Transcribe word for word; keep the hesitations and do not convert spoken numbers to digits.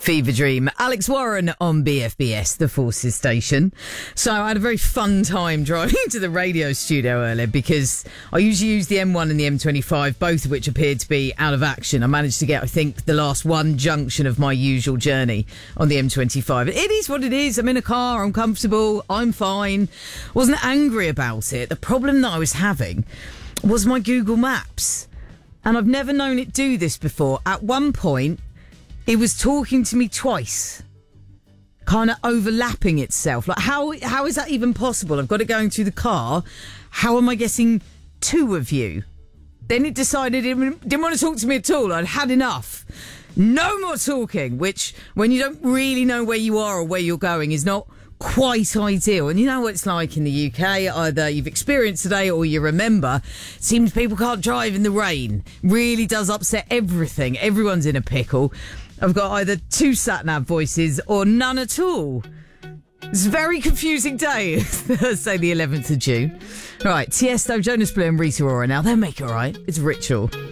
Fever Dream. Alex Warren on B F B S, the Forces station. So I had a very fun time driving to the radio studio earlier because I usually use the M one and the M twenty-five, both of which appeared to be out of action. I managed to get, I think, the last one junction of my usual journey on the M twenty-five. It is what it is. I'm in a car. I'm comfortable. I'm fine. Wasn't angry about it. The problem that I was having was my Google Maps. And I've never known it do this before. At one point, it was talking to me twice, kind of overlapping itself. Like, how how is that even possible? I've got it going through the car. How am I getting two of you? Then it decided it didn't want to talk to me at all. I'd had enough. No more talking, which, when you don't really know where you are or where you're going, is not quite ideal. And you know what it's like in the U K, either you've experienced today or you remember. It seems people can't drive in the rain. Really does upset everything. Everyone's in a pickle. I've got either two sat-nav voices or none at all. It's a very confusing day, Thursday the eleventh of June. Right, Tiesto, Jonas Blue and Rita Ora now. They'll make it all right. It's Ritual.